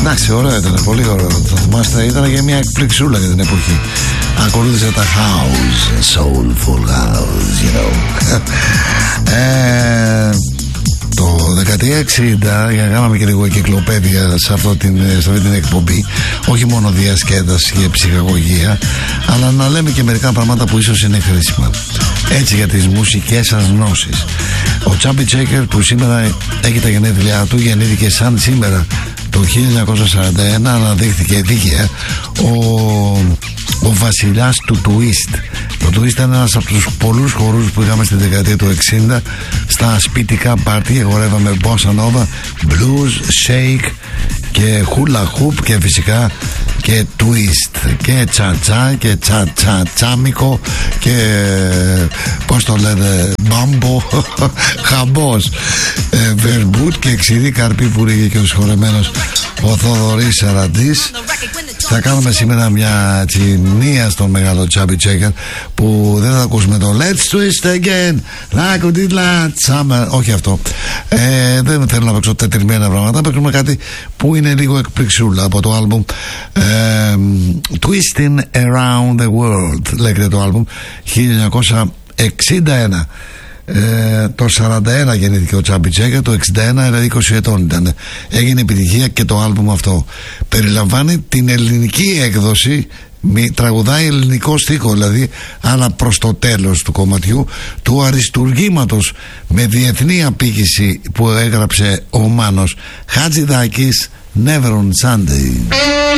Εντάξει, ωραίο ήταν, πολύ ωραίο. Θα θυμάστε, ήταν και μια εκπληξούλα για την εποχή. Ακολούθησε τα house, soulful house, you know. Το δεκαετία 60, για να κάναμε και λίγο κυκλοπαίδεια σε αυτή την εκπομπή, όχι μόνο διασκέδαση και ψυχαγωγία, αλλά να λέμε και μερικά πράγματα που ίσως είναι χρήσιμα. Έτσι, για τις μουσικές σας γνώσεις. Ο Chubby Checker, που σήμερα έχει τα γενέθλιά του, γεννήθηκε σαν σήμερα το 1941, αναδείχθηκε δίκαια ο βασιλιάς του Twist. Το Twist ήταν ένας από τους πολλούς χορούς που είχαμε στη δεκαετία του 60 στα σπιτικά πάρτι. Χορεύαμε bossa nova, blues, shake και hula hoop και φυσικά και twist και τσατσά και τσαμίκο και πώς το λένε, μπάμπο, χαμπός, βερμπούτ και ξηρή καρπή που λέγε και ο σχολεμένος ο Θοδωρής Σαραντής. Θα κάνουμε σήμερα μια τσινία στον μεγάλο Chubby Checker, που δεν θα ακούσουμε το Let's Twist Again like we did last summer. Όχι αυτό, δεν θέλω να παίξω τετριμένα πράγματα. Παίξουμε κάτι που είναι λίγο εκπληξούλα από το άλμπουμ Twisting Around the World, λέγεται το άλμπουμ, 1961. Το 41 γεννήθηκε ο Chubby Checker, το 61 δηλαδή 20 ετών ήταν. Έγινε επιτυχία και το άλμπουμ αυτό. Περιλαμβάνει την ελληνική έκδοση, τραγουδάει ελληνικό στίχο δηλαδή, αλλά προς το τέλος του κομματιού, του αριστουργήματος με διεθνή απήγηση που έγραψε ο Μάνος Χατζηδάκης, Never on Sunday.